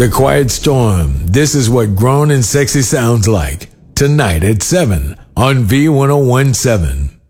The Quiet Storm. This is what grown and sexy sounds like. Tonight at 7 on V1017.